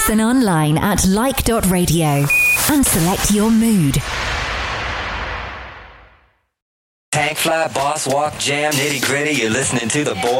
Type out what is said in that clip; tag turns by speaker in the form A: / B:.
A: Listen online at like.radio and select your mood.
B: Tank fly, boss walk, jam, nitty gritty. You're listening to the boy.